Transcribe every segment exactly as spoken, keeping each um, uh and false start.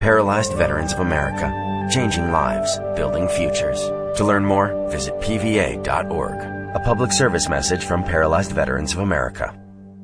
Paralyzed Veterans of America. Changing lives, building futures. To learn more, visit P V A dot org. A public service message from Paralyzed Veterans of America.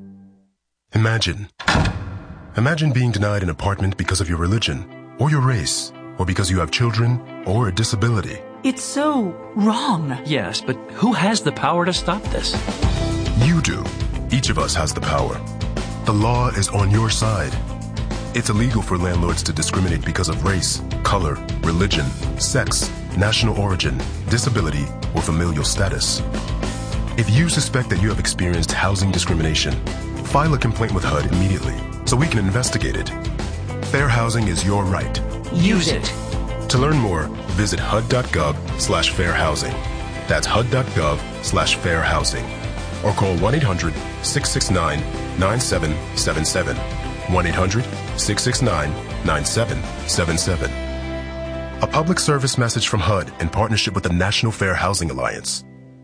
Imagine. Imagine being denied an apartment because of your religion, or your race, or because you have children, or a disability. It's so wrong. Yes, but who has the power to stop this? You do. Each of us has the power. The law is on your side. It's illegal for landlords to discriminate because of race, color, religion, sex, national origin, disability, or familial status. If you suspect that you have experienced housing discrimination, file a complaint with H U D immediately so we can investigate it. Fair housing is your right. Use it. To learn more, visit H U D dot gov slash fair housing. That's H U D dot gov slash fair housing. Or call one eight hundred six six nine nine seven seven seven. one eight hundred six six nine nine seven seven seven. A public service message from H U D in partnership with the National Fair Housing Alliance.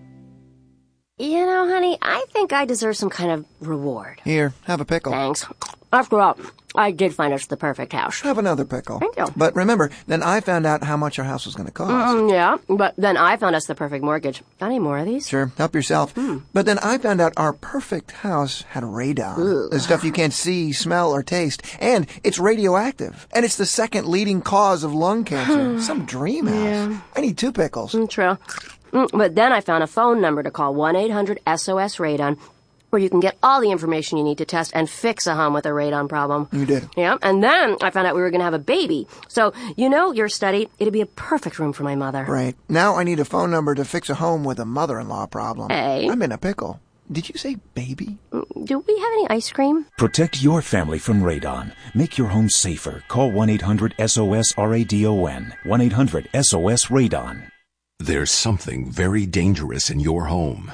You know, honey, I think I deserve some kind of reward. Here, have a pickle. Thanks. After all, I did find us the perfect house. Have another pickle. Thank you. But remember, then I found out how much our house was going to cost. Mm, yeah, but then I found us the perfect mortgage. Got any more of these? Sure, help yourself. Hmm. But then I found out our perfect house had radon. Ugh. The stuff you can't see, smell, or taste. And it's radioactive. And it's the second leading cause of lung cancer. Some dream house. Yeah. I need two pickles. Mm, true. Mm, but then I found a phone number to call one eight hundred S O S radon, where you can get all the information you need to test and fix a home with a radon problem. You did. Yeah, and then I found out we were going to have a baby. So, you know, your study, it'd be a perfect room for my mother. Right. Now I need a phone number to fix a home with a mother-in-law problem. Hey. I'm in a pickle. Did you say baby? Do we have any ice cream? Protect your family from radon. Make your home safer. Call one eight hundred S O S R A D O N. one eight hundred S O S radon. There's something very dangerous in your home.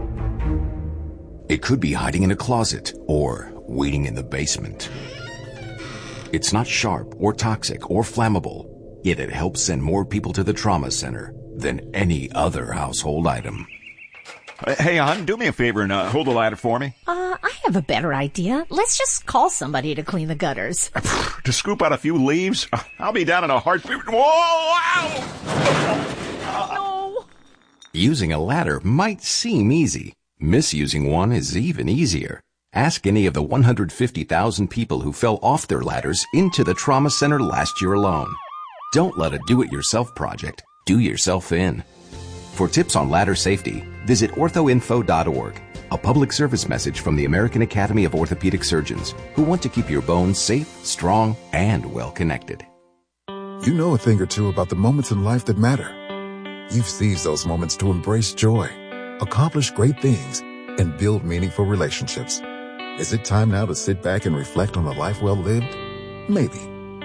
It could be hiding in a closet or waiting in the basement. It's not sharp or toxic or flammable, yet it helps send more people to the trauma center than any other household item. Hey, hon, do me a favor and uh, hold the ladder for me. Uh, I have a better idea. Let's just call somebody to clean the gutters. To scoop out a few leaves? I'll be down in a heartbeat. Whoa! Ow! No. Using a ladder might seem easy. Misusing one is even easier. Ask any of the one hundred fifty thousand people who fell off their ladders into the trauma center last year alone. Don't let a do-it-yourself project do yourself in. For tips on ladder safety, visit ortho info dot org, a public service message from the American Academy of Orthopedic Surgeons, who want to keep your bones safe, strong, and well-connected. You know a thing or two about the moments in life that matter. You've seized those moments to embrace joy, accomplish great things, and build meaningful relationships. Is it time now to sit back and reflect on a life well lived? Maybe.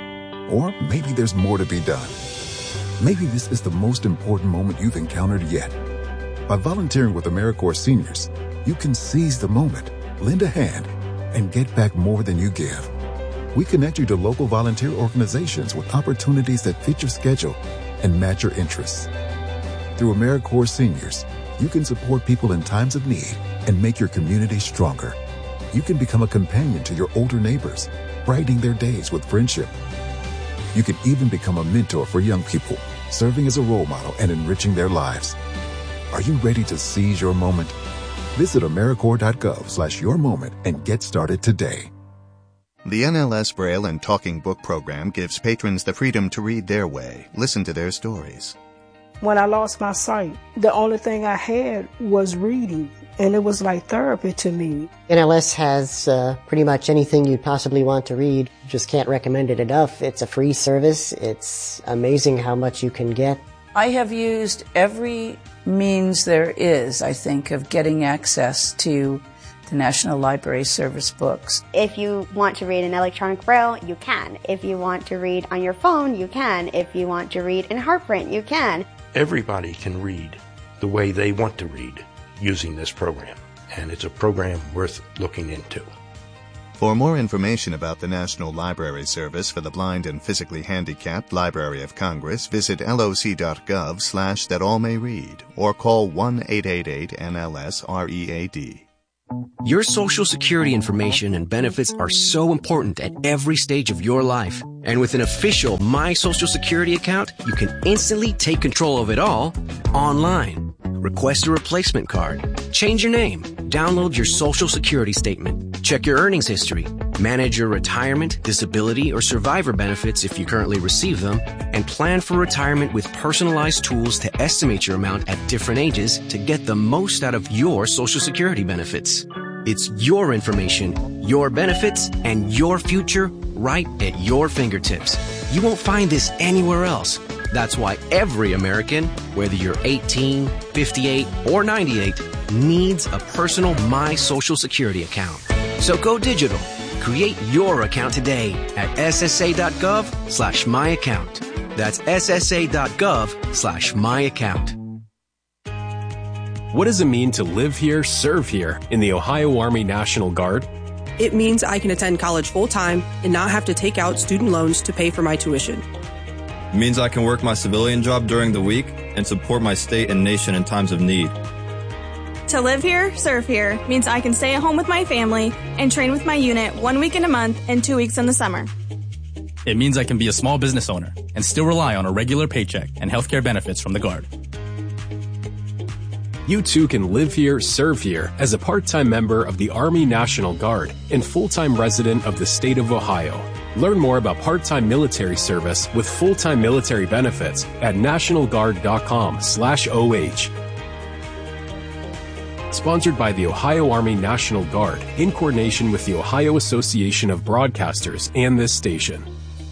Or maybe there's more to be done. Maybe this is the most important moment you've encountered yet. By volunteering with AmeriCorps Seniors, you can seize the moment, lend a hand, and get back more than you give. We connect you to local volunteer organizations with opportunities that fit your schedule and match your interests. Through AmeriCorps Seniors, you can support people in times of need and make your community stronger. You can become a companion to your older neighbors, brightening their days with friendship. You can even become a mentor for young people, serving as a role model and enriching their lives. Are you ready to seize your moment? Visit AmeriCorps dot gov slash your moment and get started today. The N L S Braille and Talking Book program gives patrons the freedom to read their way, listen to their stories. When I lost my sight, the only thing I had was reading, and it was like therapy to me. N L S has uh, pretty much anything you'd possibly want to read. Just can't recommend it enough. It's a free service. It's amazing how much you can get. I have used every means there is, I think, of getting access to the National Library Service books. If you want to read in electronic braille, you can. If you want to read on your phone, you can. If you want to read in HeartPrint, you can. Everybody can read the way they want to read using this program, and it's a program worth looking into. For more information about the National Library Service for the Blind and Physically Handicapped Library of Congress, visit loc.gov slash that all may read or call one eight eight eight N L S R E A D. Your Social Security information and benefits are so important at every stage of your life. And with an official My Social Security account, you can instantly take control of it all online. Request a replacement card, change your name, download your Social Security statement, check your earnings history, manage your retirement, disability, or survivor benefits if you currently receive them, and plan for retirement with personalized tools to estimate your amount at different ages to get the most out of your Social Security benefits. It's your information, your benefits, and your future right at your fingertips. You won't find this anywhere else. That's why every American, whether you're eighteen, fifty-eight, or ninety-eight, needs a personal My Social Security account. So go digital. Create your account today at ssa.gov slash my account. That's ssa.gov slash my account. What does it mean to live here, serve here in the Ohio Army National Guard? It means I can attend college full-time and not have to take out student loans to pay for my tuition. It means I can work my civilian job during the week and support my state and nation in times of need. To live here, serve here means I can stay at home with my family and train with my unit one week in a month and two weeks in the summer. It means I can be a small business owner and still rely on a regular paycheck and healthcare benefits from the Guard. You too can live here, serve here as a part-time member of the Army National Guard and full-time resident of the state of Ohio. Learn more about part-time military service with full-time military benefits at nationalguard.com slash OH. Sponsored by the Ohio Army National Guard in coordination with the Ohio Association of Broadcasters and this station.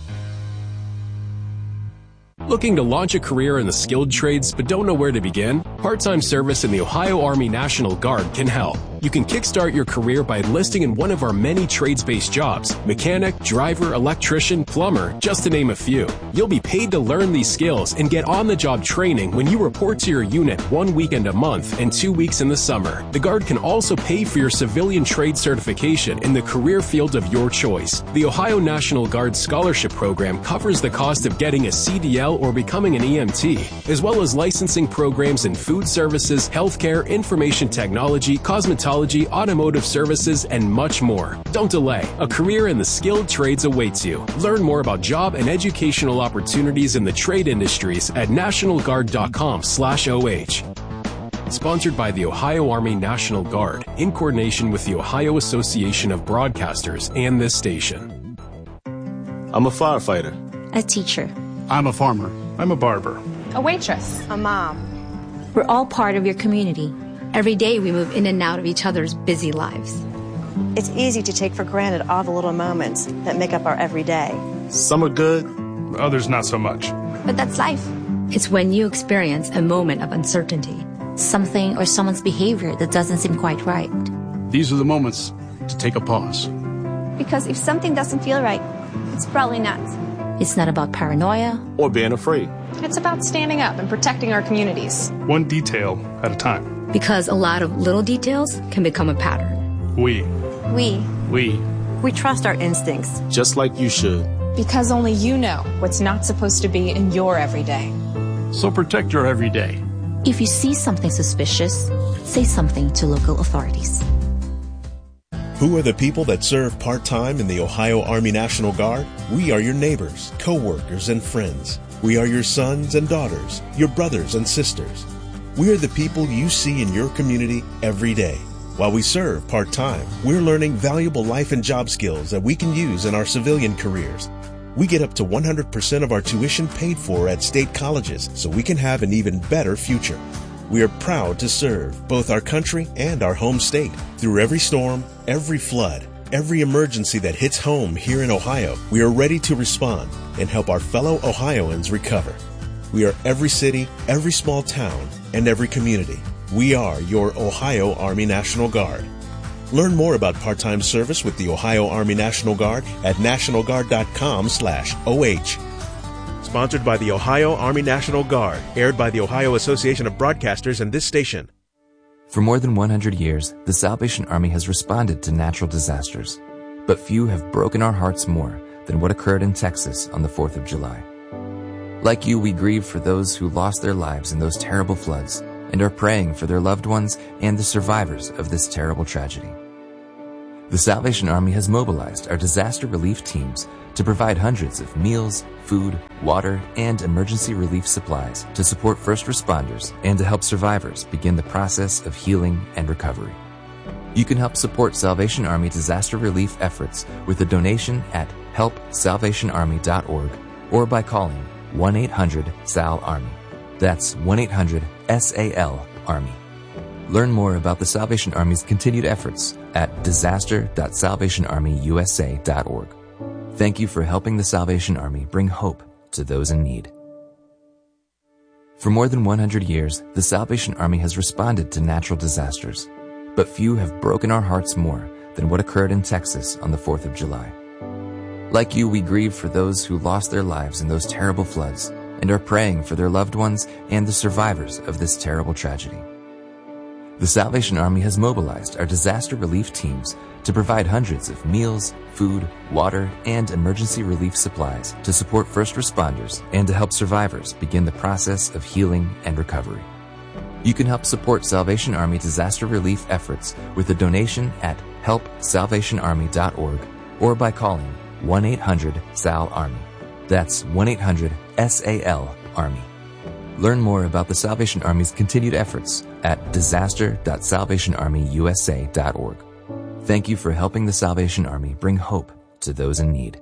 Looking to launch a career in the skilled trades but don't know where to begin? Part-time service in the Ohio Army National Guard can help. You can kickstart your career by enlisting in one of our many trades-based jobs: mechanic, driver, electrician, plumber, just to name a few. You'll be paid to learn these skills and get on-the-job training when you report to your unit one weekend a month and two weeks in the summer. The Guard can also pay for your civilian trade certification in the career field of your choice. The Ohio National Guard Scholarship Program covers the cost of getting a C D L or becoming an E M T, as well as licensing programs in food services, healthcare, information technology, cosmetology, automotive services, and much more. Don't delay. A career in the skilled trades awaits you. Learn more about job and educational opportunities in the trade industries at nationalguard.com slash OH. Sponsored by the Ohio Army National Guard in coordination with the Ohio Association of Broadcasters and this station. I'm a firefighter. A teacher. I'm a farmer. I'm a barber. A waitress. A mom. We're all part of your community. Every day we move in and out of each other's busy lives. It's easy to take for granted all the little moments that make up our everyday. Some are good, others not so much. But that's life. It's when you experience a moment of uncertainty, something or someone's behavior that doesn't seem quite right. These are the moments to take a pause. Because if something doesn't feel right, it's probably not. It's not about paranoia or being afraid. It's about standing up and protecting our communities. One detail at a time. Because a lot of little details can become a pattern. We. We. We. We trust our instincts. Just like you should. Because only you know what's not supposed to be in your everyday. So protect your everyday. If you see something suspicious, say something to local authorities. Who are the people that serve part-time in the Ohio Army National Guard? We are your neighbors, co-workers, and friends. We are your sons and daughters, your brothers and sisters. We are the people you see in your community every day. While we serve part-time, we're learning valuable life and job skills that we can use in our civilian careers. We get up to one hundred percent of our tuition paid for at state colleges so we can have an even better future. We are proud to serve both our country and our home state. Through every storm, every flood, every emergency that hits home here in Ohio, we are ready to respond and help our fellow Ohioans recover. We are every city, every small town, and every community. We are your Ohio Army National Guard. Learn more about part-time service with the Ohio Army National Guard at nationalguard.com slash OH. Sponsored by the Ohio Army National Guard, aired by the Ohio Association of Broadcasters and this station. For more than one hundred years, the Salvation Army has responded to natural disasters. But few have broken our hearts more than what occurred in Texas on the fourth of July. Like you, we grieve for those who lost their lives in those terrible floods and are praying for their loved ones and the survivors of this terrible tragedy. The Salvation Army has mobilized our disaster relief teams to provide hundreds of meals, food, water, and emergency relief supplies to support first responders and to help survivors begin the process of healing and recovery. You can help support Salvation Army disaster relief efforts with a donation at help salvation army dot org or by calling one eight hundred S A L Army. That's one eight hundred S A L Army. Learn more about the Salvation Army's continued efforts at disaster dot salvation army u s a dot org. Thank you for helping the Salvation Army bring hope to those in need. For more than one hundred years, the Salvation Army has responded to natural disasters, but few have broken our hearts more than what occurred in Texas on the fourth of July. Like you, we grieve for those who lost their lives in those terrible floods and are praying for their loved ones and the survivors of this terrible tragedy. The Salvation Army has mobilized our disaster relief teams to provide hundreds of meals, food, water, and emergency relief supplies to support first responders and to help survivors begin the process of healing and recovery. You can help support Salvation Army disaster relief efforts with a donation at help salvation army dot org or by calling one eight hundred S A L Army. That's one eight hundred S A L Army. Learn more about the Salvation Army's continued efforts at disaster dot salvation army u s a dot org. Thank you for helping the Salvation Army bring hope to those in need.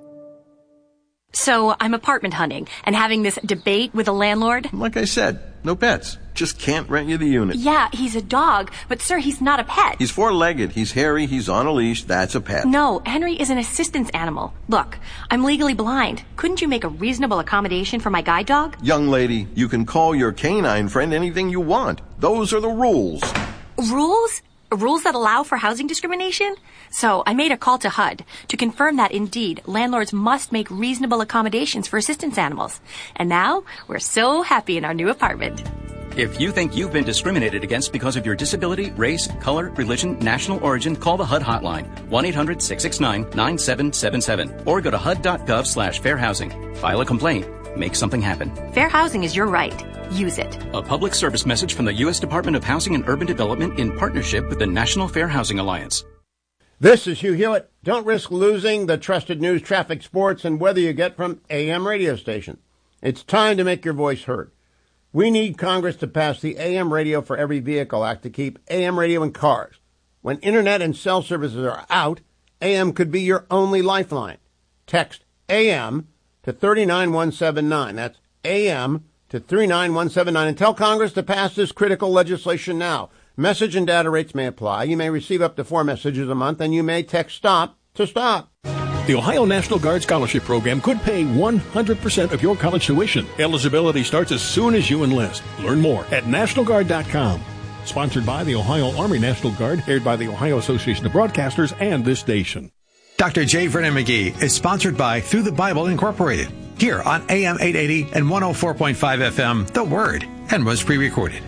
So I'm apartment hunting and having this debate with a landlord. Like I said, no pets. Just can't rent you the unit. Yeah, he's a dog, but sir, he's not a pet. He's four-legged, he's hairy, he's on a leash, that's a pet. No, Henry is an assistance animal. Look, I'm legally blind. Couldn't you make a reasonable accommodation for my guide dog? Young lady, you can call your canine friend anything you want. Those are the rules. Rules? Rules that allow for housing discrimination? So I made a call to H U D to confirm that indeed landlords must make reasonable accommodations for assistance animals. And now we're so happy in our new apartment. If you think you've been discriminated against because of your disability, race, color, religion, national origin, call the H U D hotline, one eight hundred six six nine nine seven seven seven, or go to H U D dot gov slash fair housing. File a complaint. Make something happen. Fair housing is your right. Use it. A public service message from the U S Department of Housing and Urban Development in partnership with the National Fair Housing Alliance. This is Hugh Hewitt. Don't risk losing the trusted news, traffic, sports, and weather you get from A M radio stations. It's time to make your voice heard. We need Congress to pass the A M Radio for Every Vehicle Act to keep A M radio in cars. When internet and cell services are out, A M could be your only lifeline. Text A M to three nine one seven nine. That's A M to three nine one seven nine. And tell Congress to pass this critical legislation now. Message and data rates may apply. You may receive up to four messages a month, and you may text STOP to STOP. The Ohio National Guard Scholarship Program could pay one hundred percent of your college tuition. Eligibility starts as soon as you enlist. Learn more at national guard dot com. Sponsored by the Ohio Army National Guard, aired by the Ohio Association of Broadcasters and this station. Doctor J. Vernon McGee is sponsored by Through the Bible Incorporated, here on A M eight eighty and one oh four point five F M, The Word, and was pre-recorded.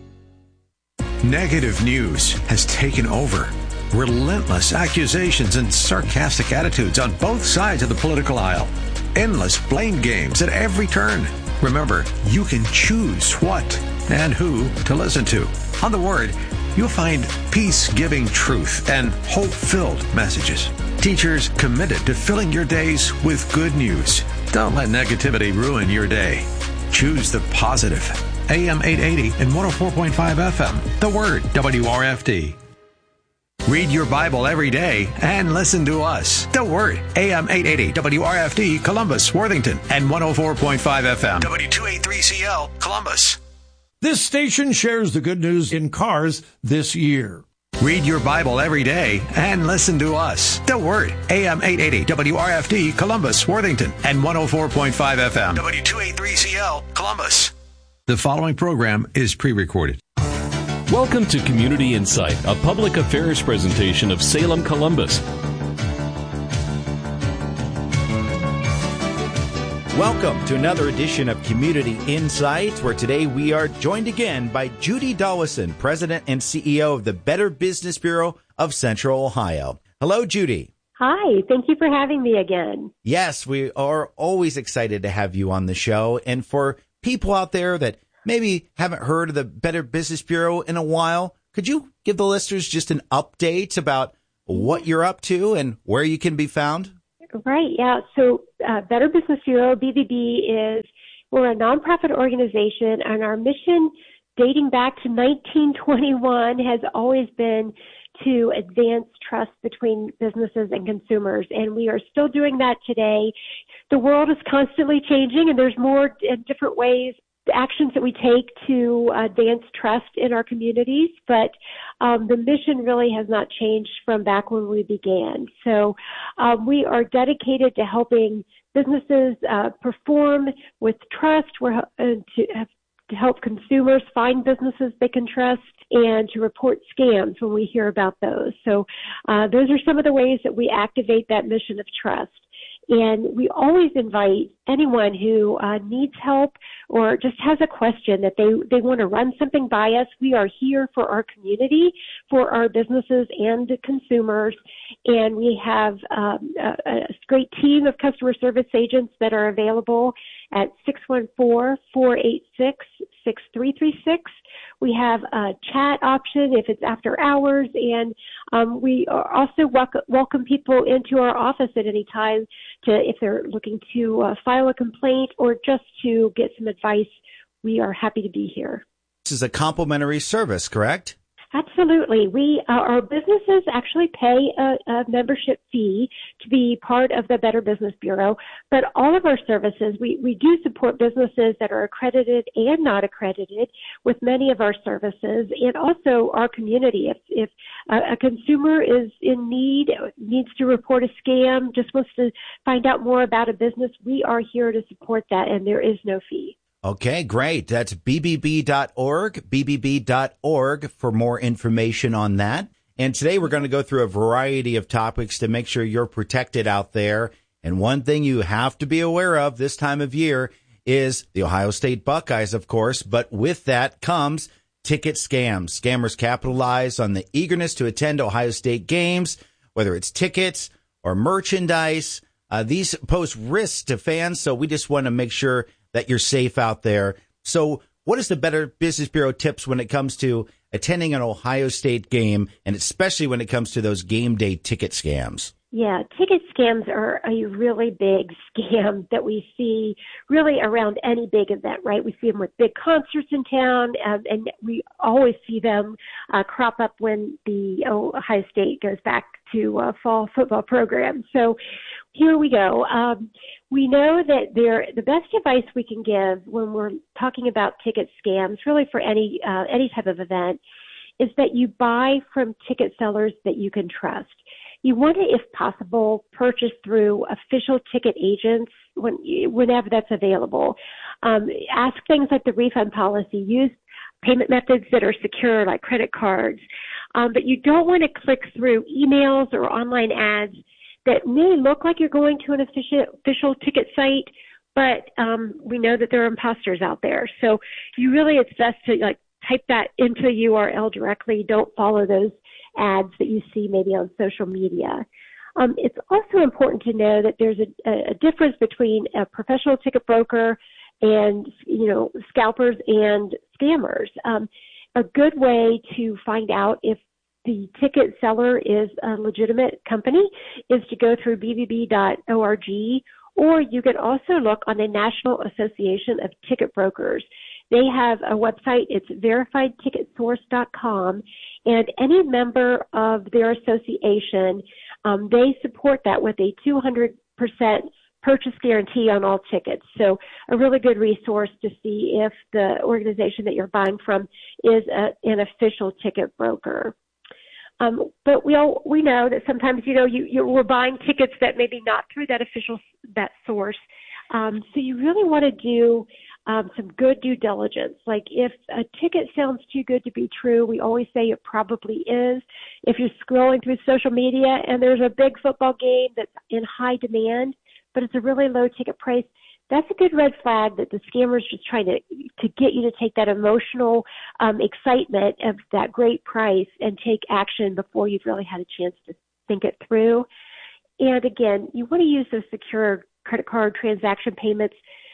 Negative news has taken over. Relentless accusations and sarcastic attitudes on both sides of the political aisle. Endless blame games at every turn. Remember, you can choose what and who to listen to. On The Word, you'll find peace-giving truth and hope-filled messages. Teachers committed to filling your days with good news. Don't let negativity ruin your day. Choose the positive. A M eight eighty and one oh four point five F M. The Word, W R F D. Read your Bible every day and listen to us. The Word, A M eight eighty, W R F D, Columbus, Worthington, and one oh four point five F M. W two eighty-three C L, Columbus. This station shares the good news in cars this year. Read your Bible every day and listen to us. The Word, A M eight eighty, W R F D, Columbus, Worthington, and one oh four point five F M. W two eighty-three C L, Columbus. The following program is pre-recorded. Welcome to Community Insight, a public affairs presentation of Salem, Columbus. Welcome to another edition of Community Insights, where today we are joined again by Judy Dawson, President and C E O of the Better Business Bureau of Central Ohio. Hello, Judy. Hi, thank you for having me again. Yes, we are always excited to have you on the show. And for people out there that maybe haven't heard of the Better Business Bureau in a while, could you give the listeners just an update about what you're up to and where you can be found? Right, yeah. So uh, Better Business Bureau, B B B, is, we're a nonprofit organization, and our mission dating back to nineteen twenty-one has always been to advance trust between businesses and consumers, and we are still doing that today. The world is constantly changing, and there's more different ways, actions that we take to advance trust in our communities, but um, the mission really has not changed from back when we began. So um, we are dedicated to helping businesses uh, perform with trust. We're uh, to have to help consumers find businesses they can trust, and to report scams when we hear about those. So uh, those are some of the ways that we activate that mission of trust. And we always invite anyone who uh, needs help or just has a question that they, they want to run something by us. We are here for our community, for our businesses and consumers. And we have um, a, a great team of customer service agents that are available at six one four, four eight six, six three three six. We have a chat option if it's after hours, and um, we also welcome, welcome people into our office at any time to, if they're looking to uh, file a complaint or just to get some advice. We are happy to be here. This is a complimentary service, correct? Absolutely. We, uh, our businesses actually pay a, a membership fee to be part of the Better Business Bureau, but all of our services, we, we do support businesses that are accredited and not accredited with many of our services, and also our community. If, if a, a consumer is in need, needs to report a scam, just wants to find out more about a business, we are here to support that, and there is no fee. Okay, great. That's B B B dot org, B B B dot org for more information on that. And today we're going to go through a variety of topics to make sure you're protected out there. And one thing you have to be aware of this time of year is the Ohio State Buckeyes, of course. But with that comes ticket scams. Scammers capitalize on the eagerness to attend Ohio State games, whether it's tickets or merchandise. Uh, these pose risks to fans, so we just want to make sure that you're safe out there. So what is the Better Business Bureau tips when it comes to attending an Ohio State game, and especially when it comes to those game day ticket scams? Yeah, ticket scams are a really big scam that we see really around any big event, right? We see them with big concerts in town, um, and we always see them uh, crop up when the Ohio State goes back to uh, fall football program. So here we go. Um, we know that there, the best advice we can give when we're talking about ticket scams, really for any uh, any type of event, is that you buy from ticket sellers that you can trust. You want to, if possible, purchase through official ticket agents when, whenever that's available. Um, ask things like the refund policy. Use payment methods that are secure, like credit cards. Um, but you don't want to click through emails or online ads that may look like you're going to an official, official ticket site, but um, we know that there are imposters out there. So you really, it's best to like type that into the U R L directly. Don't follow those ads that you see maybe on social media. Um, it's also important to know that there's a, a difference between a professional ticket broker and, you know, scalpers and scammers. Um, a good way to find out if the ticket seller is a legitimate company is to go through B B B dot org, or you can also look on the National Association of Ticket Brokers. They have a website. It's verified ticket source dot com, and any member of their association, um, they support that with a two hundred percent purchase guarantee on all tickets. So a really good resource to see if the organization that you're buying from is a, an official ticket broker. Um, but we all, we know that sometimes, you know, you, you, we're buying tickets that maybe not through that official, that source. Um, so you really want to do um, some good due diligence. Like if a ticket sounds too good to be true, we always say it probably is. If you're scrolling through social media and there's a big football game that's in high demand, but it's a really low ticket price, that's a good red flag that the scammer's just trying to to get you to take that emotional um, excitement of that great price and take action before you've really had a chance to think it through. And again, you want to use those secure credit card transaction payments.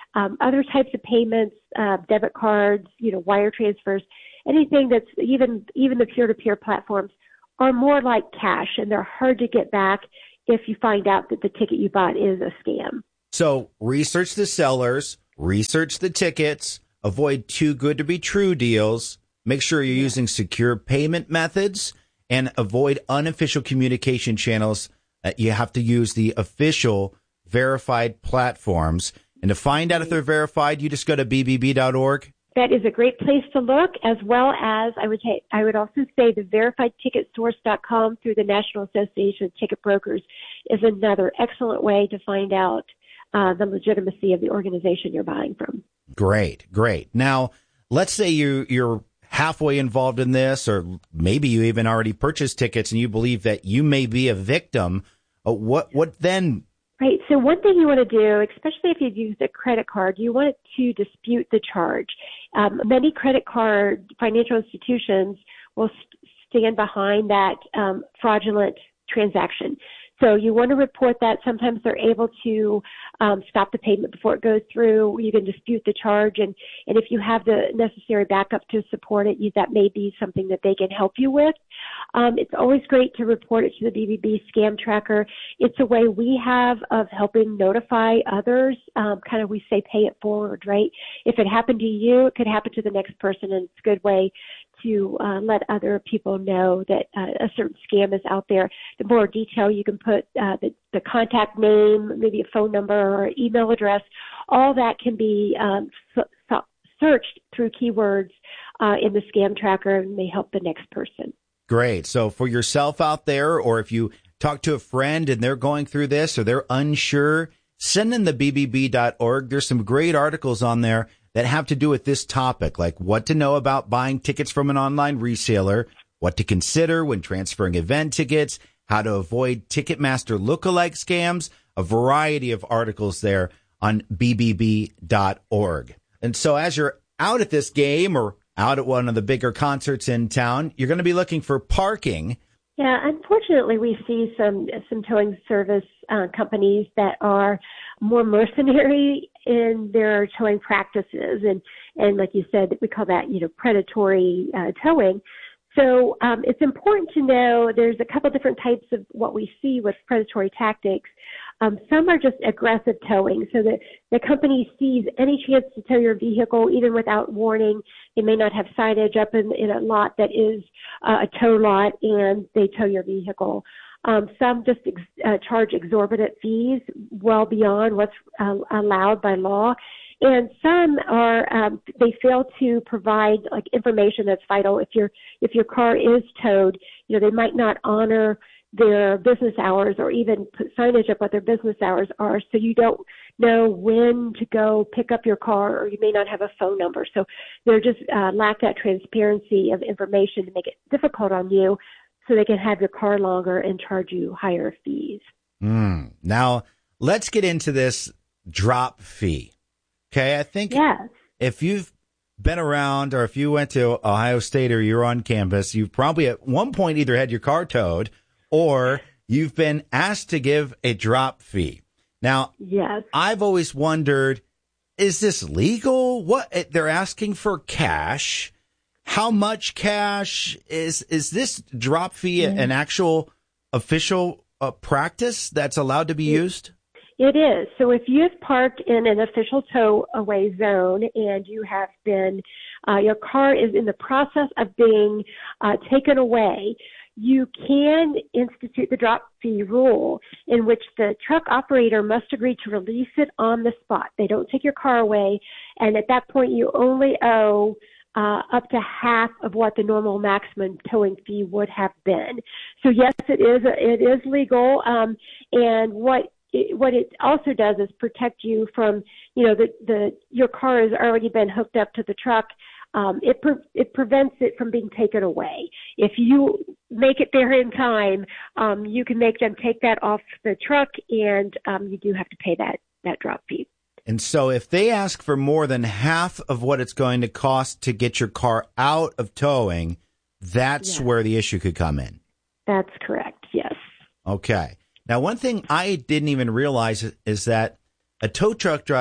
Um, other types of payments, uh, debit cards, you know, wire transfers, anything that's even even the peer-to-peer platforms are more like cash, and they're hard to get back if you find out that the ticket you bought is a scam. So research the sellers, research the tickets, avoid too good to be true deals, make sure you're using secure payment methods, and avoid unofficial communication channels. Uh, you have to use the official verified platforms. And to find out if they're verified, you just go to b b b dot org. That is a great place to look, as well as I would say, I would also say the verified ticket source dot com through the National Association of Ticket Brokers is another excellent way to find out uh, the legitimacy of the organization you're buying from. Great, great. Now, let's say you, you're halfway involved in this, or maybe you even already purchased tickets and you believe that you may be a victim. Uh, what, what then? Right. So one thing you want to do, especially if you've used a credit card, you want to dispute the charge. Um, many credit card financial institutions will st- stand behind that um, fraudulent transaction. So you want to report that. Sometimes they're able to um, stop the payment before it goes through. You can dispute the charge, and, and if you have the necessary backup to support it, you, that may be something that they can help you with. Um, it's always great to report it to the B B B Scam Tracker. It's a way we have of helping notify others. Um, kind of we say pay it forward, right? If it happened to you, it could happen to the next person, and it's a good way to uh, let other people know that uh, a certain scam is out there. The more detail you can put, uh, the, the contact name, maybe a phone number or email address, all that can be um, so, so searched through keywords uh, in the Scam Tracker and may help the next person. Great. So for yourself out there, or if you talk to a friend and they're going through this or they're unsure, send in the b b b dot org. There's some great articles on there that have to do with this topic, like what to know about buying tickets from an online reseller, what to consider when transferring event tickets, how to avoid Ticketmaster lookalike scams, a variety of articles there on b b b dot org. And so as you're out at this game or out at one of the bigger concerts in town, you're going to be looking for parking. Yeah, unfortunately, we see some some towing service uh, companies that are more mercenary in their towing practices, and and like you said, we call that you know predatory uh, towing. So um, it's important to know there's a couple different types of what we see with predatory tactics. Um, some are just aggressive towing, so that the company sees any chance to tow your vehicle, even without warning. They may not have signage up in, in a lot that is uh, a tow lot, and they tow your vehicle. Um, some just ex- uh, charge exorbitant fees well beyond what's uh, allowed by law. And some are, um, they fail to provide like information that's vital. If your, if your car is towed, you know, they might not honor their business hours or even put signage up what their business hours are. So you don't know when to go pick up your car, or you may not have a phone number. So they're just, uh, lack that transparency of information to make it difficult on you, so they can have your car longer and charge you higher fees. Mm. Now let's get into this drop fee. Okay, I think yes. If you've been around, or if you went to Ohio State or you're on campus, you've probably at one point either had your car towed or you've been asked to give a drop fee. Now, yes. I've always wondered, is this legal? What they're asking for cash? How much cash? Is is this drop fee mm-hmm. an actual official uh, practice that's allowed to be used? It is. So if you've parked in an official tow away zone and you have been, uh, your car is in the process of being uh, taken away, you can institute the drop fee rule, in which the truck operator must agree to release it on the spot. They don't take your car away, and at that point you only owe uh, up to half of what the normal maximum towing fee would have been. So yes, it is. It is legal, um, and what It, what it also does is protect you from, you know, the, the your car has already been hooked up to the truck. Um, it pre- it prevents it from being taken away. If you make it there in time, um, you can make them take that off the truck, and um, you do have to pay that, that drop fee. And so if they ask for more than half of what it's going to cost to get your car out of towing, that's yes. where the issue could come in. That's correct, yes. Okay. Now, one thing I didn't even realize is that a tow truck driver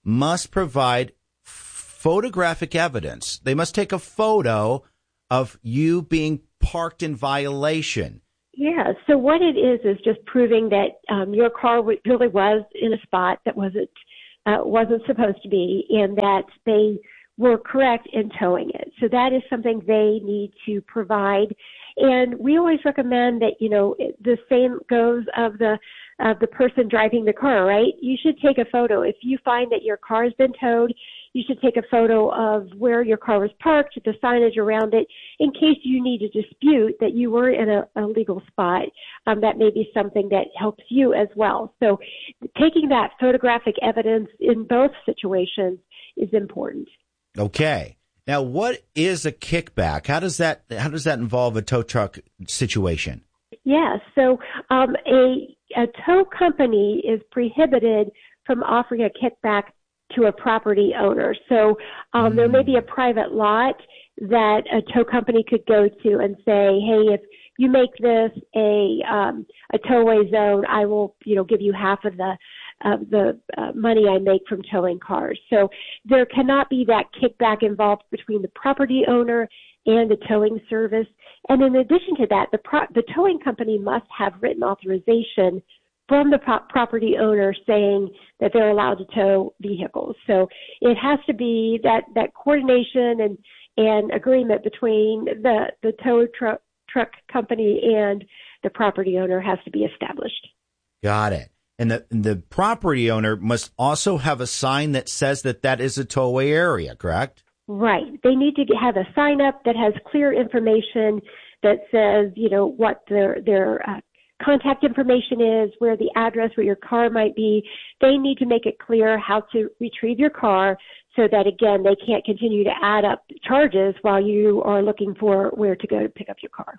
must provide photographic evidence. They must take a photo of you being parked in violation. Yeah, so what it is is just proving that um, your car really was in a spot that wasn't uh, wasn't supposed to be, and that they were correct in towing it. So that is something they need to provide. And we always recommend that, you know, the same goes of the of the person driving the car, right? You should take a photo. If you find that your car has been towed, you should take a photo of where your car was parked, the signage around it, in case you need to dispute that you were in a, a legal spot. Um, that may be something that helps you as well. So taking that photographic evidence in both situations is important. Okay. Now, what is a kickback? How does that how does that involve a tow truck situation? Yeah, so um, a, a tow company is prohibited from offering a kickback to a property owner. So um, mm. there may be a private lot that a tow company could go to and say, hey, if you make this a um, a towaway zone, I will, you know, give you half of the of the uh, money I make from towing cars. So there cannot be that kickback involved between the property owner and the towing service. And in addition to that, the pro- the towing company must have written authorization from the pro- property owner saying that they're allowed to tow vehicles. So it has to be that, that coordination and, and agreement between the, the tow tr- truck company and the property owner has to be established. Got it. And the, and the property owner must also have a sign that says that that is a towaway area, correct? Right. They need to have a sign up that has clear information that says, you know, what their their uh, contact information is, where the address, where your car might be. They need to make it clear how to retrieve your car so that, again, they can't continue to add up charges while you are looking for where to go to pick up your car.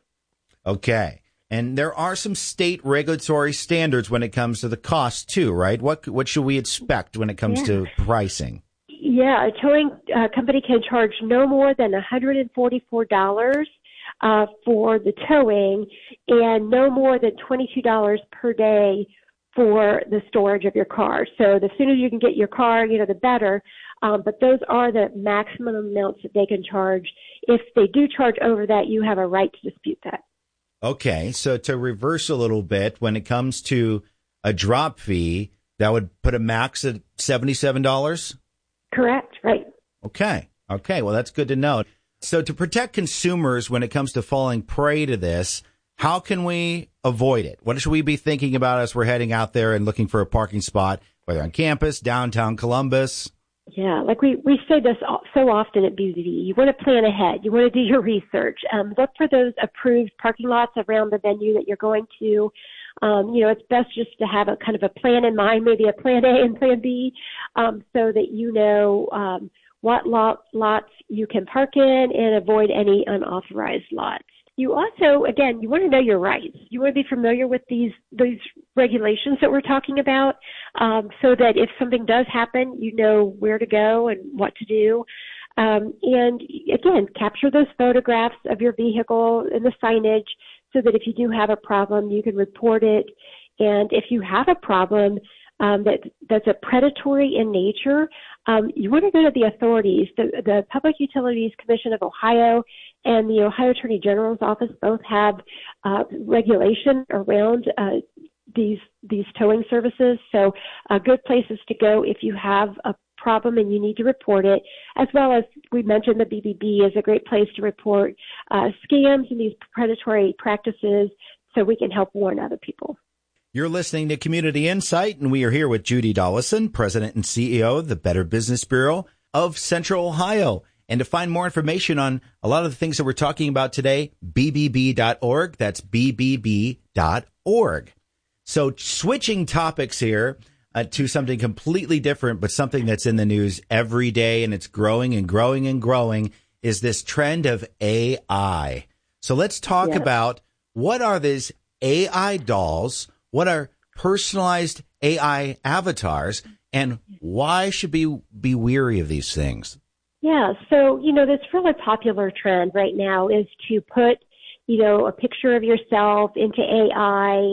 Okay. And there are some state regulatory standards when it comes to the cost, too, right? What what should we expect when it comes yeah. to pricing? Yeah, a towing uh, company can charge no more than one hundred forty-four dollars uh, for the towing and no more than twenty-two dollars per day for the storage of your car. So the sooner you can get your car, you know, the better. Um, but those are the maximum amounts that they can charge. If they do charge over that, you have a right to dispute that. Okay, so to reverse a little bit, when it comes to a drop fee, that would put a max at seventy-seven dollars? Correct, right. Okay, okay, well, that's good to know. So to protect consumers when it comes to falling prey to this, how can we avoid it? What should we be thinking about as we're heading out there and looking for a parking spot, whether on campus, downtown Columbus? Yeah, like we, we say this so often at B Z D, you want to plan ahead. You want to do your research. Um, look for those approved parking lots around the venue that you're going to. Um, you know, it's best just to have a kind of a plan in mind, maybe a plan A and plan B, um, so that you know um, what lot, lots you can park in and avoid any unauthorized lots. You also, again, you want to know your rights. You want to be familiar with these these regulations that we're talking about, um, so that if something does happen, you know where to go and what to do. Um, and again, capture those photographs of your vehicle and the signage so that if you do have a problem, you can report it. And if you have a problem um, that that's a predatory in nature, um, you want to go to the authorities. The, the Public Utilities Commission of Ohio and the Ohio Attorney General's office both have uh, regulation around uh, these these towing services. So uh, good places to go if you have a problem and you need to report it, as well as we mentioned the B B B is a great place to report uh, scams and these predatory practices so we can help warn other people. You're listening to Community Insight, and we are here with Judy Dollison, President and C E O of the Better Business Bureau of Central Ohio. And to find more information on a lot of the things that we're talking about today, B B B dot org. That's B B B dot org. So switching topics here uh, to something completely different, but something that's in the news every day, and it's growing and growing and growing, is this trend of A I. So let's talk yeah. about what are these A I dolls, what are personalized A I avatars, and why should we be weary of these things? Yeah, so, you know, this really popular trend right now is to put, you know, a picture of yourself into A I and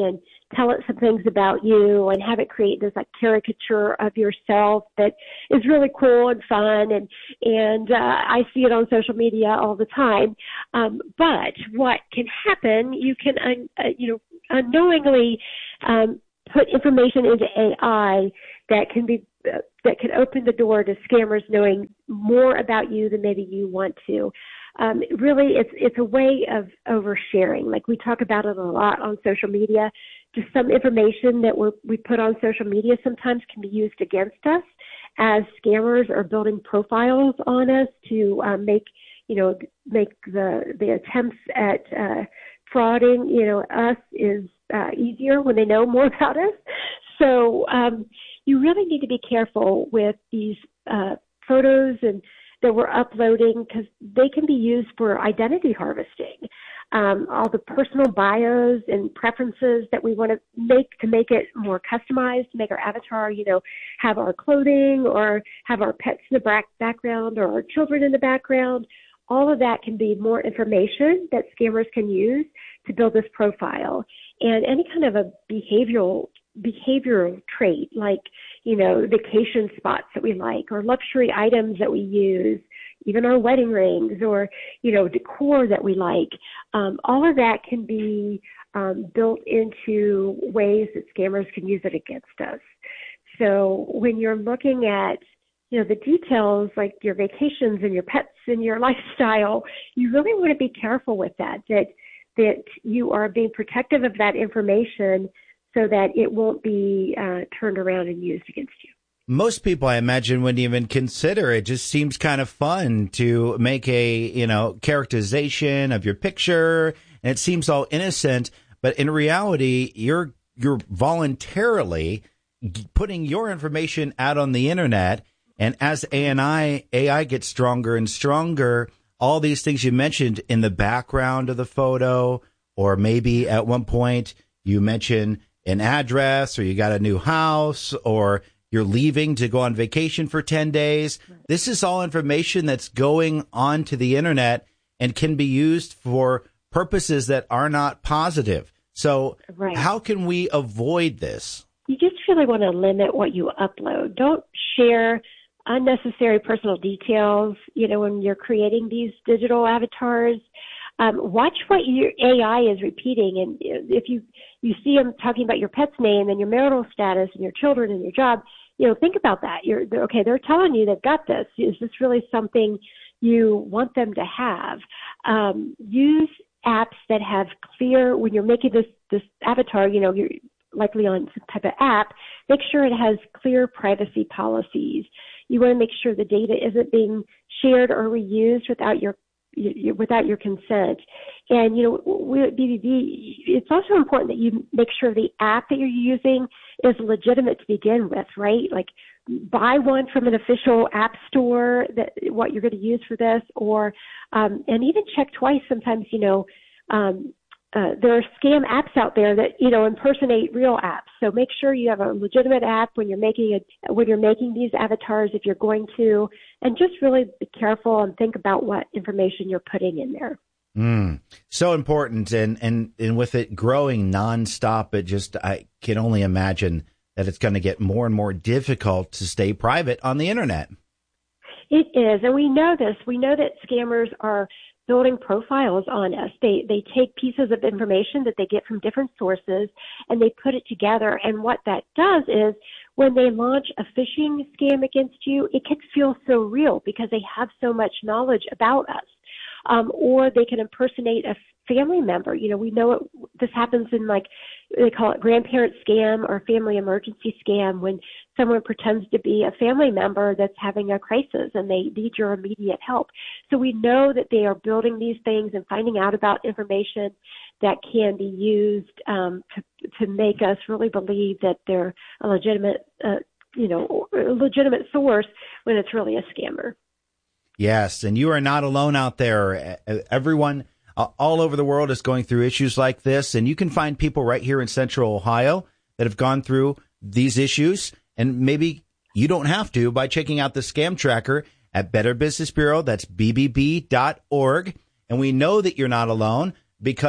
tell it some things about you and have it create this like caricature of yourself that is really cool and fun. And, and, uh, I see it on social media all the time. Um, but what can happen, you can, uh, you know, unknowingly, um, put information into A I that can be, uh, that can open the door to scammers knowing more about you than maybe you want to. Um, really, it's it's a way of oversharing. Like we talk about it a lot on social media. Just some information that we we put on social media sometimes can be used against us as scammers are building profiles on us to um, make you know make the the attempts at uh, frauding you know us is uh, easier when they know more about us. So um, you really need to be careful with these uh, photos and that we're uploading because they can be used for identity harvesting. Um, all the personal bios and preferences that we want to make to make it more customized, to make our avatar, you know, have our clothing or have our pets in the back- background or our children in the background. All of that can be more information that scammers can use to build this profile. And any kind of a behavioral behavioral trait like, you know, vacation spots that we like or luxury items that we use, even our wedding rings or, you know, decor that we like. Um, all of that can be um, built into ways that scammers can use it against us. So when you're looking at, you know, the details like your vacations and your pets and your lifestyle, you really want to be careful with that, that, that you are being protective of that information so that it won't be uh, turned around and used against you. Most people, I imagine, wouldn't even consider it. It just seems kind of fun to make a, you know, characterization of your picture, and it seems all innocent. But in reality, you're you're voluntarily putting your information out on the internet. And as A I, A I gets stronger and stronger, all these things you mentioned in the background of the photo, or maybe at one point you mentioned an address, or you got a new house, or you're leaving to go on vacation for ten days. Right. This is all information that's going onto the internet and can be used for purposes that are not positive. So right. How can we avoid this? You just really want to limit what you upload. Don't share unnecessary personal details, you know, when you're creating these digital avatars. Um, watch what your A I is repeating, and if you, you see them talking about your pet's name and your marital status and your children and your job, you know, think about that. You're okay. They're telling you they've got this. Is this really something you want them to have? Um, use apps that have clear, when you're making this this avatar, you know, you're likely on some type of app. Make sure it has clear privacy policies. You want to make sure the data isn't being shared or reused without your without your consent. And, you know, we at B B B, it's also important that you make sure the app that you're using is legitimate to begin with, right? Like buy one from an official app store, that what you're going to use for this, or, um, and even check twice. Sometimes, you know, um, uh, there are scam apps out there that, you know, impersonate real apps. So make sure you have a legitimate app when you're making a, when you're making these avatars, if you're going to, and just really be careful and think about what information you're putting in there. Mm, so important. And, and, and with it growing nonstop, it just, I can only imagine that it's going to get more and more difficult to stay private on the internet. It is. And we know this. We know that scammers are building profiles on us. They they take pieces of information that they get from different sources and they put it together. And what that does is when they launch a phishing scam against you, it can feel so real because they have so much knowledge about us. Um, or they can impersonate a family member. You know, we know it, this happens in, like, they call it grandparent scam or family emergency scam, when someone pretends to be a family member that's having a crisis and they need your immediate help. So we know that they are building these things and finding out about information that can be used um, to, to make us really believe that they're a legitimate, uh, you know, a legitimate source when it's really a scammer. Yes, and you are not alone out there. Everyone uh, all over the world is going through issues like this, and you can find people right here in Central Ohio that have gone through these issues, and maybe you don't have to by checking out the Scam Tracker at Better Business Bureau. That's B B B dot org, and we know that you're not alone because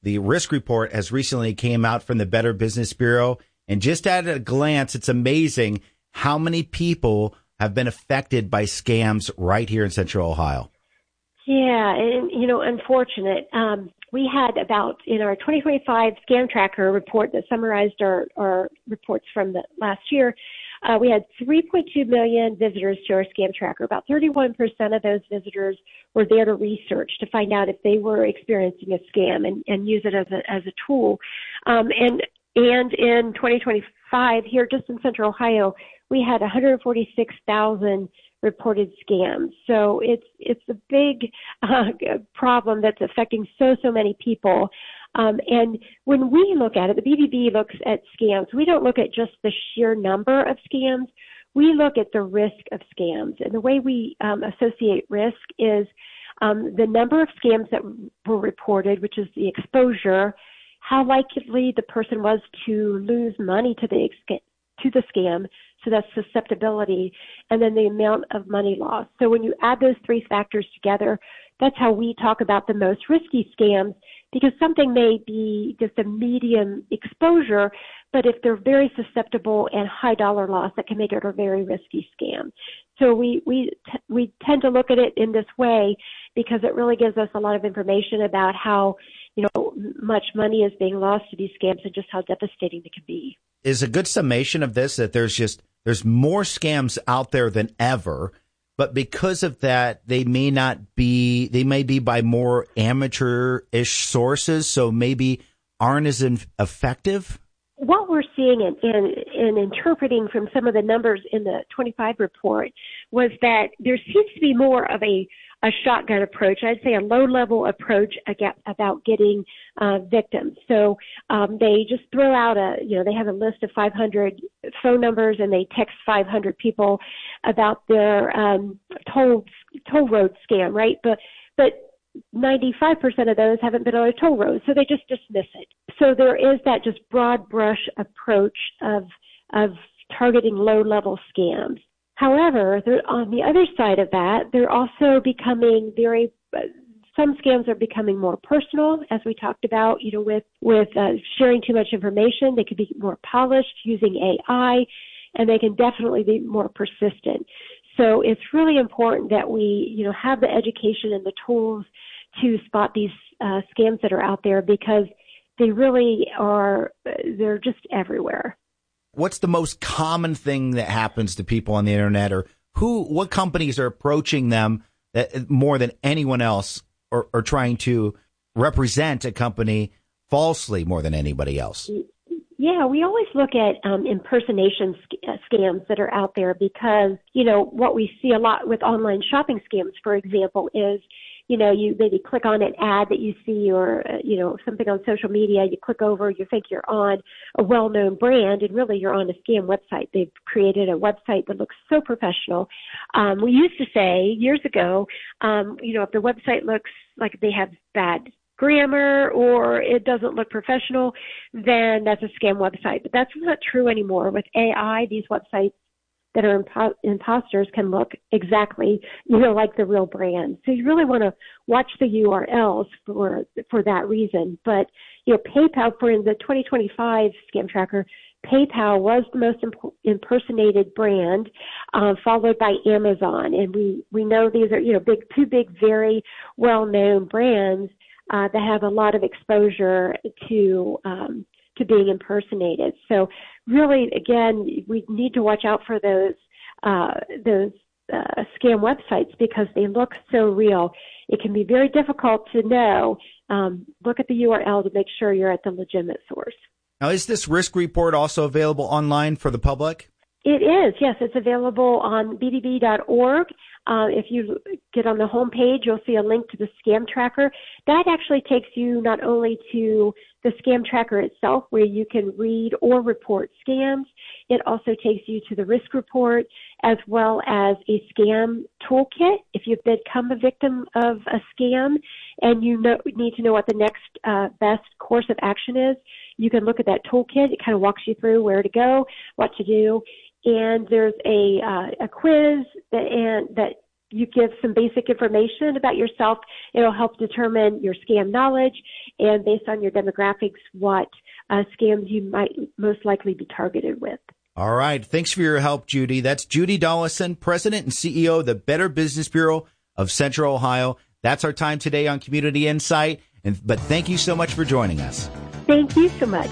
The risk report has recently came out from the Better Business Bureau. And just at a glance, it's amazing how many people have been affected by scams right here in Central Ohio. Yeah, and, you know, unfortunate. Um, we had about, in our twenty twenty-five Scam Tracker report that summarized our, our reports from the last year, uh, we had three point two million visitors to our Scam Tracker. About thirty-one percent of those visitors were there to research, to find out if they were experiencing a scam and, and use it as a, as a tool. Um, and, and in twenty twenty-five, here just in Central Ohio, we had one hundred forty-six thousand reported scams. So it's it's a big uh, problem that's affecting so, so many people. Um, and when we look at it, the B B B looks at scams. We don't look at just the sheer number of scams. We look at the risk of scams. And the way we um, associate risk is um, the number of scams that were reported, which is the exposure, how likely the person was to lose money to the to the scam, so that's susceptibility, and then the amount of money lost. So when you add those three factors together, that's how we talk about the most risky scams, because something may be just a medium exposure, but if they're very susceptible and high dollar loss, that can make it a very risky scam. So we we t- we tend to look at it in this way because it really gives us a lot of information about how, you know, much money is being lost to these scams and just how devastating they can be. Is a good summation of this that there's just there's more scams out there than ever, but because of that, they may not be they may be by more amateur-ish sources, so maybe aren't as in, effective? What we're seeing and, and, and interpreting from some of the numbers in the twenty-five report was that there seems to be more of a, a shotgun approach. I'd say a low-level approach about getting uh, victims. So um, they just throw out a, you know, they have a list of five hundred phone numbers and they text five hundred people about their um, toll toll road scam, right? But but ninety-five percent of those haven't been on a toll road, so they just dismiss it. So there is that just broad brush approach of of targeting low-level scams. However, on the other side of that, they're also becoming very, some scams are becoming more personal, as we talked about, you know, with, with uh, sharing too much information. They could be more polished using A I, and they can definitely be more persistent. So it's really important that we, you know, have the education and the tools to spot these uh, scams that are out there, because they really are, they're just everywhere. What's the most common thing that happens to people on the internet, or who, what companies are approaching them that more than anyone else, or, or trying to represent a company falsely more than anybody else? Yeah, we always look at um, impersonation sc- uh, scams that are out there, because, you know, what we see a lot with online shopping scams, for example, is, you know, you maybe click on an ad that you see, or, uh, you know, something on social media, you click over, you think you're on a well-known brand, and really you're on a scam website. They've created a website that looks so professional. Um, we used to say years ago, um, you know, if the website looks like they have bad grammar or it doesn't look professional, then that's a scam website. But that's not true anymore. With A I, these websites that are impo- imposters can look exactly, you know, like the real brand. So you really want to watch the U R Ls for for that reason. But, you know, PayPal, for in the twenty twenty-five Scam Tracker, PayPal was the most imp- impersonated brand, uh, followed by Amazon. And we, we know these are, you know, big, two big, very well-known brands uh, that have a lot of exposure to um, to being impersonated. So really, again, we need to watch out for those uh, those uh, scam websites, because they look so real. It can be very difficult to know. Um, look at the U R L to make sure you're at the legitimate source. Now, is this risk report also available online for the public? It is, yes. It's available on b d b dot org. Uh, if you get on the home page, you'll see a link to the Scam Tracker. That actually takes you not only to the Scam Tracker itself, where you can read or report scams. It also takes you to the risk report, as well as a scam toolkit. If you've become a victim of a scam and you know, need to know what the next uh, best course of action is, you can look at that toolkit. It kind of walks you through where to go, what to do. And there's a uh, a quiz that and that you give some basic information about yourself. It'll help determine your scam knowledge and based on your demographics, what uh, scams you might most likely be targeted with. All right. Thanks for your help, Judy. That's Judy Dollison, President and C E O of the Better Business Bureau of Central Ohio. That's our time today on Community Insight. And, but thank you so much for joining us. Thank you so much.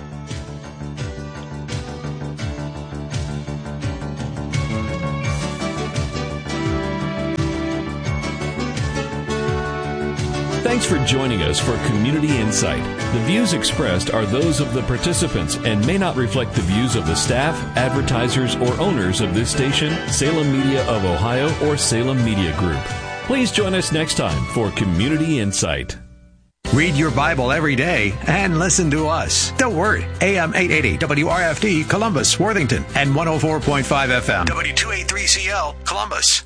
Thanks for joining us for Community Insight. The views expressed are those of the participants and may not reflect the views of the staff, advertisers, or owners of this station, Salem Media of Ohio, or Salem Media Group. Please join us next time for Community Insight. Read your Bible every day and listen to us. The Word, A M eight eighty W R F D, Columbus, Worthington, and one oh four point five F M, W two eighty-three C L, Columbus.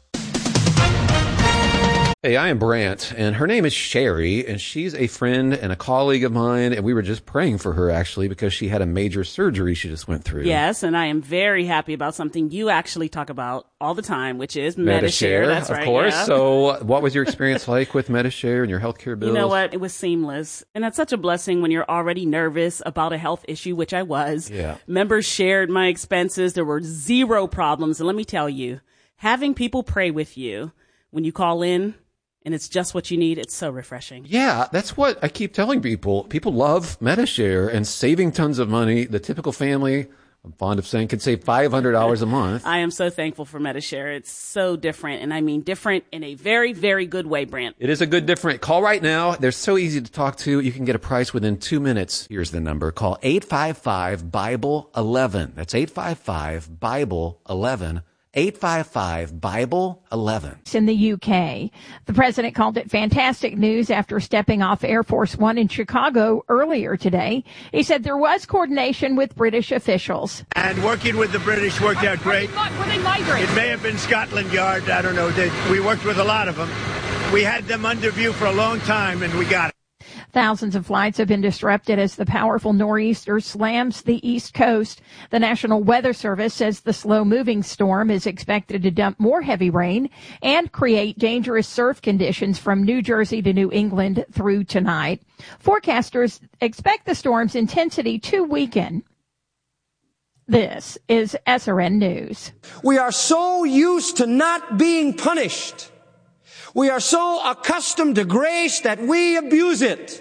Hey, I am Brant, and her name is Sherry, and she's a friend and a colleague of mine, and we were just praying for her, actually, because she had a major surgery she just went through. Yes, and I am very happy about something you actually talk about all the time, which is Medi-Share. That's right, of course. Yeah. So what was your experience like with Medi-Share and your healthcare bills? You know what? It was seamless, and that's such a blessing when you're already nervous about a health issue, which I was. Yeah. Members shared my expenses. There were zero problems, and let me tell you, having people pray with you when you call in, and it's just what you need. It's so refreshing. Yeah, that's what I keep telling people. People love Medi-Share and saving tons of money. The typical family, I'm fond of saying, could save five hundred dollars a month. I am so thankful for Medi-Share. It's so different, and I mean different in a very, very good way, Brant. It is a good different. Call right now. They're so easy to talk to. You can get a price within two minutes. Here's the number. Call eight five five, Bible eleven. That's eight five five, Bible eleven. eight five five, Bible eleven. In the U K, the president called it fantastic news after stepping off Air Force One in Chicago earlier today. He said there was coordination with British officials. And working with the British worked out great. Were they migrants? It may have been Scotland Yard. I don't know. They, we worked with a lot of them. We had them under view for a long time, and we got it. Thousands of flights have been disrupted as the powerful nor'easter slams the East Coast. The National Weather Service says the slow-moving storm is expected to dump more heavy rain and create dangerous surf conditions from New Jersey to New England through tonight. Forecasters expect the storm's intensity to weaken. This is S R N News. We are so used to not being punished. We are so accustomed to grace that we abuse it.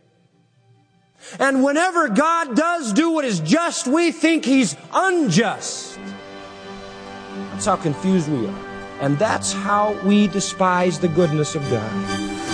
And whenever God does do what is just, we think He's unjust. That's how confused we are. And that's how we despise the goodness of God.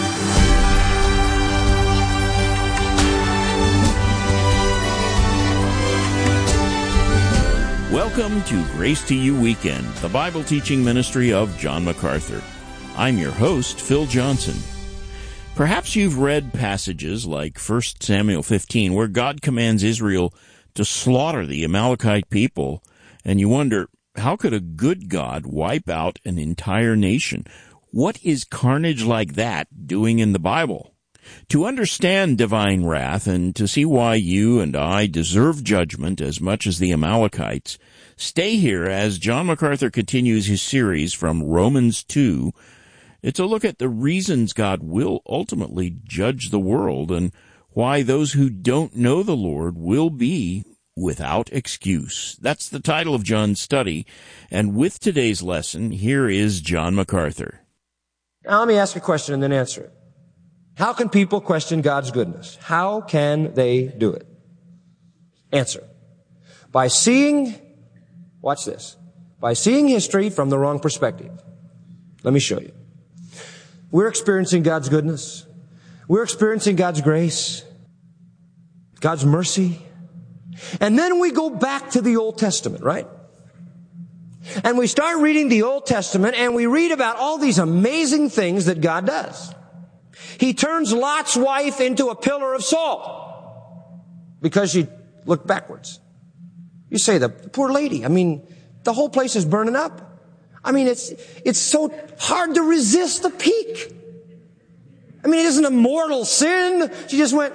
Welcome to Grace to You Weekend, the Bible teaching ministry of John MacArthur. I'm your host, Phil Johnson. Perhaps you've read passages like First Samuel fifteen, where God commands Israel to slaughter the Amalekite people, and you wonder, how could a good God wipe out an entire nation? What is carnage like that doing in the Bible? To understand divine wrath and to see why you and I deserve judgment as much as the Amalekites, stay here as John MacArthur continues his series from Romans two. It's a look at the reasons God will ultimately judge the world and why those who don't know the Lord will be without excuse. That's the title of John's study. And with today's lesson, here is John MacArthur. Now let me ask a question and then answer it. How can people question God's goodness? How can they do it? Answer. By seeing, watch this, by seeing history from the wrong perspective. Let me show you. We're experiencing God's goodness. We're experiencing God's grace, God's mercy. And then we go back to the Old Testament, right? And we start reading the Old Testament and we read about all these amazing things that God does. He turns Lot's wife into a pillar of salt because she looked backwards. You say, the poor lady, I mean, the whole place is burning up. I mean, it's, it's so hard to resist the peak. I mean, it isn't a mortal sin. She just went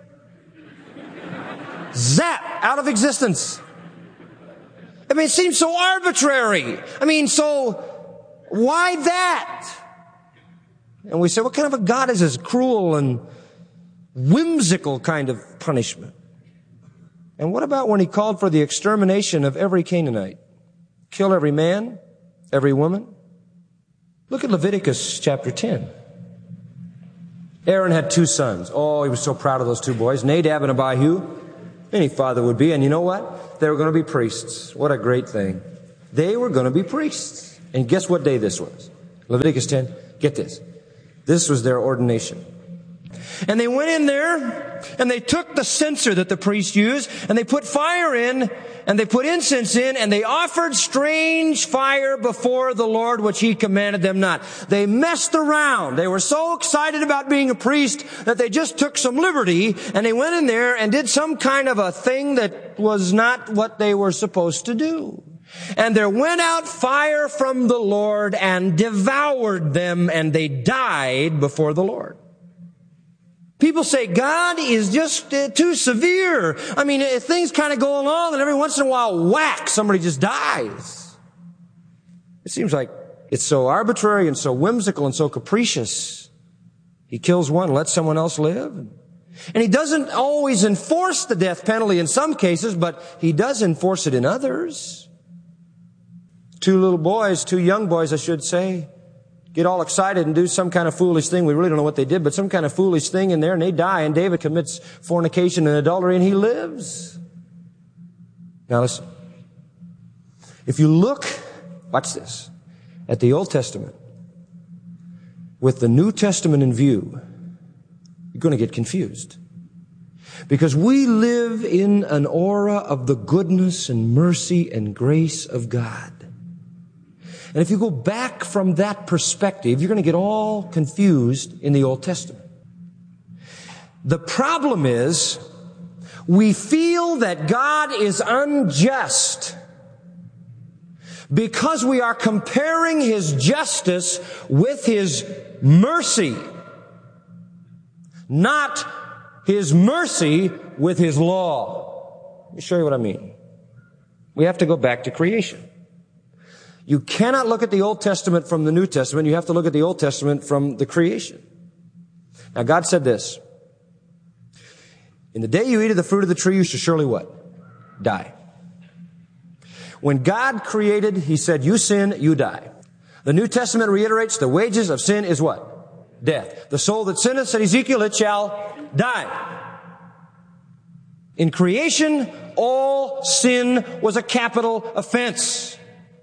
zap out of existence. I mean, it seems so arbitrary. I mean, so Why that? And we say, what kind of a God is this cruel and whimsical kind of punishment? And what about when he called for the extermination of every Canaanite? Kill every man, every woman? Look at Leviticus chapter ten. Aaron had two sons. Oh, he was so proud of those two boys, Nadab and Abihu. Any father would be. And you know what? They were going to be priests. What a great thing. They were going to be priests. And guess what day this was? Leviticus ten. Get this. This was their ordination. And they went in there, and they took the censer that the priest used, and they put fire in, and they put incense in, and they offered strange fire before the Lord, which he commanded them not. They messed around. They were so excited about being a priest that they just took some liberty, and they went in there and did some kind of a thing that was not what they were supposed to do. And there went out fire from the Lord and devoured them, and they died before the Lord. People say God is just uh, too severe. I mean, uh, things kind of go along, and every once in a while, whack, somebody just dies. It seems like it's so arbitrary and so whimsical and so capricious. He kills one, lets someone else live. And he doesn't always enforce the death penalty in some cases, but he does enforce it in others. Two little boys, two young boys, I should say, get all excited and do some kind of foolish thing. We really don't know what they did, but some kind of foolish thing in there, and they die, and David commits fornication and adultery, and he lives. Now listen. If you look, watch this, at the Old Testament with the New Testament in view, you're going to get confused. Because we live in an aura of the goodness and mercy and grace of God. And if you go back from that perspective, you're going to get all confused in the Old Testament. The problem is, we feel that God is unjust because we are comparing His justice with His mercy, not His mercy with His law. Let me show you what I mean. We have to go back to creation. You cannot look at the Old Testament from the New Testament. You have to look at the Old Testament from the creation. Now, God said this. In the day you eat of the fruit of the tree, you shall surely what? Die. When God created, He said, you sin, you die. The New Testament reiterates the wages of sin is what? Death. The soul that sinneth, said Ezekiel, it shall die. In creation, all sin was a capital offense.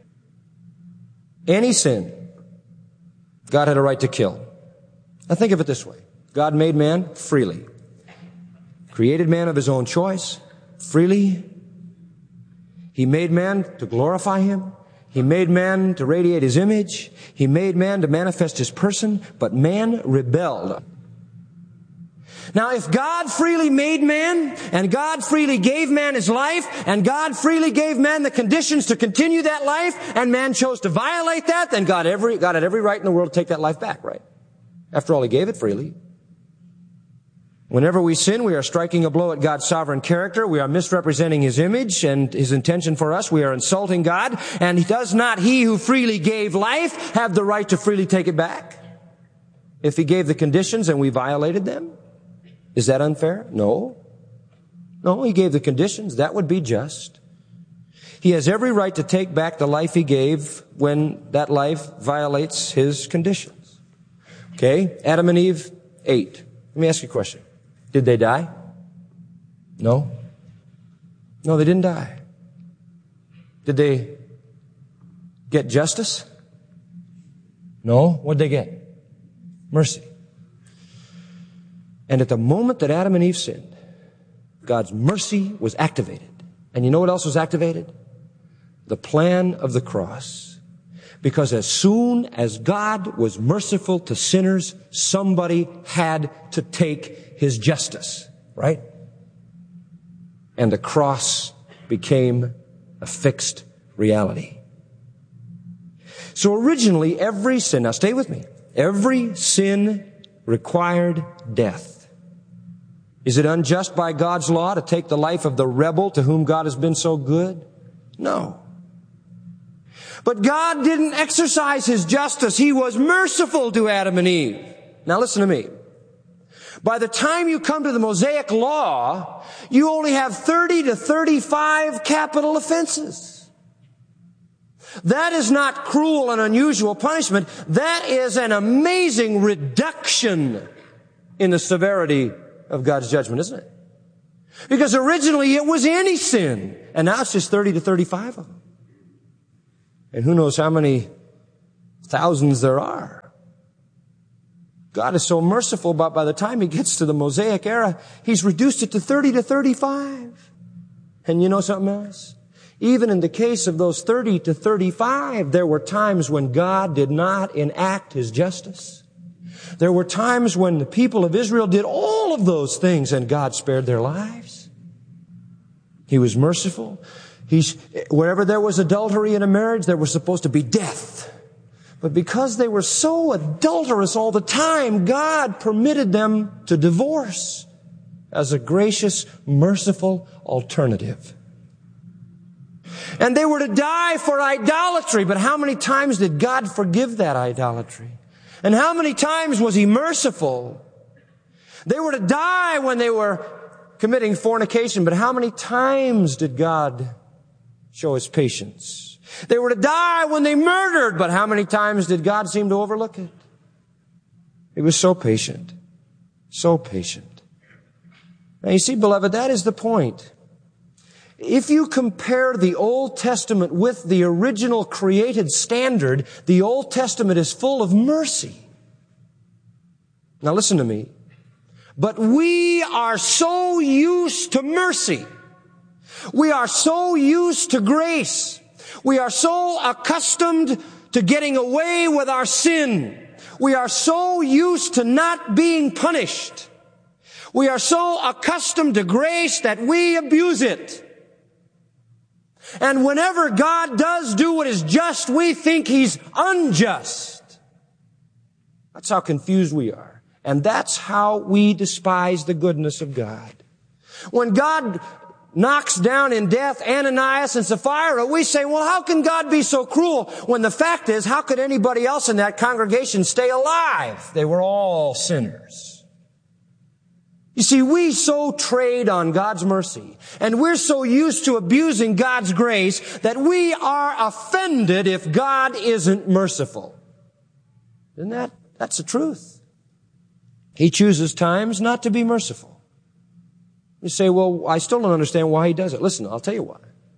Any sin, God had a right to kill. Now think of it this way. God made man freely. Created man of his own choice, freely. He made man to glorify Him. He made man to radiate His image. He made man to manifest His person, but man rebelled. Now, if God freely made man, and God freely gave man his life, and God freely gave man the conditions to continue that life, and man chose to violate that, then God, every, God had every right in the world to take that life back, right? After all, He gave it freely. Whenever we sin, we are striking a blow at God's sovereign character. We are misrepresenting His image and His intention for us. We are insulting God. And does not He who freely gave life have the right to freely take it back? If He gave the conditions and we violated them? Is that unfair? No. No, He gave the conditions. That would be just. He has every right to take back the life He gave when that life violates His conditions. Okay? Adam and Eve ate. Let me ask you a question. Did they die? No. No, they didn't die. Did they get justice? No. What did they get? Mercy. And at the moment that Adam and Eve sinned, God's mercy was activated. And you know what else was activated? The plan of the cross. Because as soon as God was merciful to sinners, somebody had to take His justice, right? And the cross became a fixed reality. So originally, every sin, now stay with me, every sin required death. Is it unjust by God's law to take the life of the rebel to whom God has been so good? No. But God didn't exercise His justice. He was merciful to Adam and Eve. Now listen to me. By the time you come to the Mosaic Law, you only have thirty to thirty-five capital offenses. That is not cruel and unusual punishment. That is an amazing reduction in the severity of God's judgment, isn't it? Because originally it was any sin, and now it's just thirty to thirty-five of them. And who knows how many thousands there are. God is so merciful, but by the time He gets to the Mosaic era, He's reduced it to thirty to thirty-five. And you know something else? Even in the case of those thirty to thirty-five, there were times when God did not enact His justice. There were times when the people of Israel did all of those things and God spared their lives. He was merciful. He's, wherever there was adultery in a marriage, there was supposed to be death. But because they were so adulterous all the time, God permitted them to divorce as a gracious, merciful alternative. And they were to die for idolatry. But how many times did God forgive that idolatry? And how many times was He merciful? They were to die when they were committing fornication. But how many times did God show His patience? They were to die when they murdered, but how many times did God seem to overlook it? He was so patient, so patient. Now you see, beloved, that is the point. If you compare the Old Testament with the original created standard, the Old Testament is full of mercy. Now listen to me. But we are so used to mercy. We are so used to grace. We are so accustomed to getting away with our sin. We are so used to not being punished. We are so accustomed to grace that we abuse it. And whenever God does do what is just, we think He's unjust. That's how confused we are. And that's how we despise the goodness of God. When God knocks down in death Ananias and Sapphira, we say, well, how can God be so cruel? When the fact is, how could anybody else in that congregation stay alive? They were all sinners. You see, we so trade on God's mercy, and we're so used to abusing God's grace that we are offended if God isn't merciful. Isn't that? That's the truth. He chooses times not to be merciful. You say, well, I still don't understand why He does it. Listen, I'll tell you why.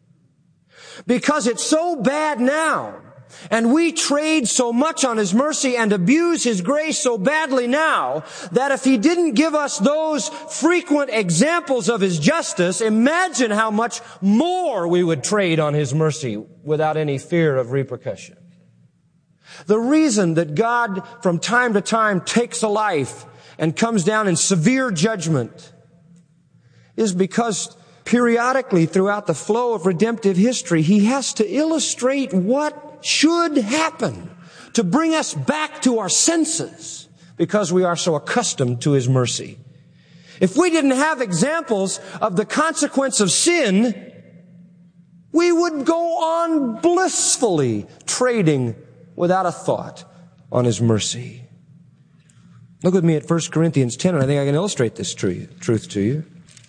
Because it's so bad now, and we trade so much on His mercy and abuse His grace so badly now, that if He didn't give us those frequent examples of His justice, imagine how much more we would trade on His mercy without any fear of repercussion. The reason that God from time to time takes a life and comes down in severe judgment is because periodically throughout the flow of redemptive history, He has to illustrate what should happen to bring us back to our senses because we are so accustomed to His mercy. If we didn't have examples of the consequence of sin, we would go on blissfully trading without a thought on His mercy. Look with me at First Corinthians ten, and I think I can illustrate this truth to you.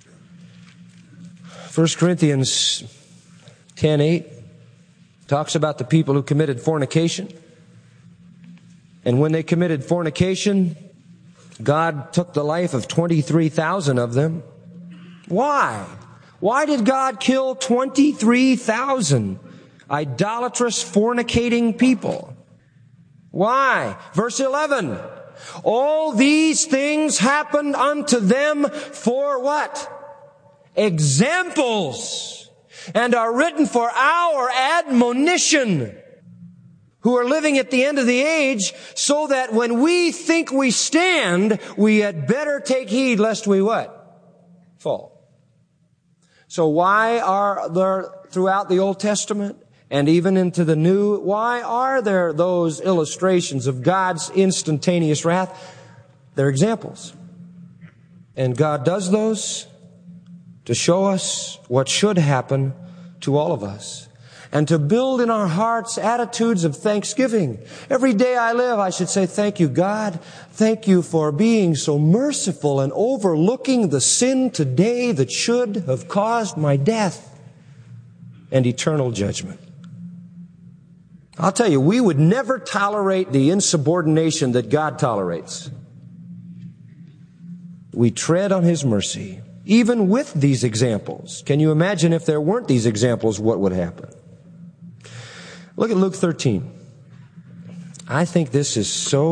First Corinthians ten eight talks about the people who committed fornication. And when they committed fornication, God took the life of twenty-three thousand of them. Why? Why did God kill twenty-three thousand idolatrous, fornicating people? Why? Verse eleven. All these things happened unto them for what? Examples, and are written for our admonition, who are living at the end of the age, so that when we think we stand, we had better take heed lest we what? Fall. So why are there, throughout the Old Testament and even into the New, why are there those illustrations of God's instantaneous wrath? They're examples. And God does those to show us what should happen to all of us. and to build in our hearts attitudes of thanksgiving. Every day I live, I should say, thank you, God. Thank you for being so merciful and overlooking the sin today that should have caused my death and eternal judgment. I'll tell you, we would never tolerate the insubordination that God tolerates. We tread on His mercy, even with these examples. Can you imagine if there weren't these examples, what would happen? Look at Luke thirteen. I think this is so